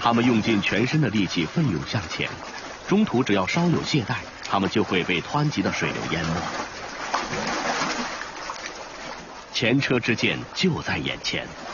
他们用尽全身的力气奋勇向前，中途只要稍有懈怠，他们就会被湍急的水流淹没。前车之鉴就在眼前。